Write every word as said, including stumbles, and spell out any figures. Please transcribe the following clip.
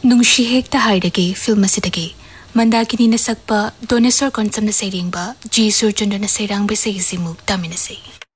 नुंशी हेक्ता हाइडगे film असिदगे Mandakini न सकपा दोनेश्वर कोनसम न सैरेंगबा जी सुरचंद्र न सैरांग बे सैसिमुक तामिनसै।